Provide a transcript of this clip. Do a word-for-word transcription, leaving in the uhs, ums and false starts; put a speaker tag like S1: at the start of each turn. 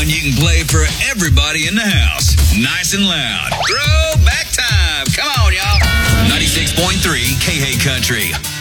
S1: one you can play for everybody in the house. Nice and loud. Throwback time. Come on, y'all. ninety-six point three K H A Country.